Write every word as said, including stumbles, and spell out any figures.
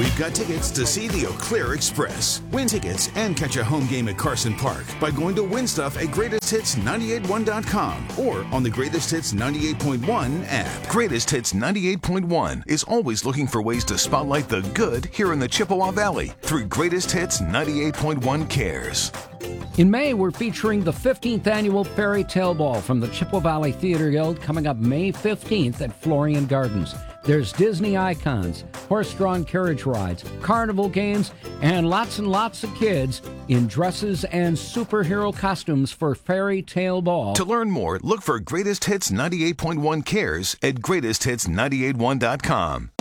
We've got tickets to see the Eau Claire Express. Win tickets and catch a home game at Carson Park by going to win stuff at greatest hits nine eight one dot com or on the Greatest Hits ninety-eight point one app. Greatest Hits ninety-eight point one is always looking for ways to spotlight the good here in the Chippewa Valley through Greatest Hits ninety-eight point one Cares. In May, we're featuring the fifteenth Annual Fairy Tale Ball from the Chippewa Valley Theater Guild coming up May fifteenth at Florian Gardens. There's Disney icons, horse-drawn carriage rides, carnival games, and lots and lots of kids in dresses and superhero costumes for Fairy Tale Ball. To learn more, look for Greatest Hits ninety-eight point one Cares at greatest hits nine eight one dot com.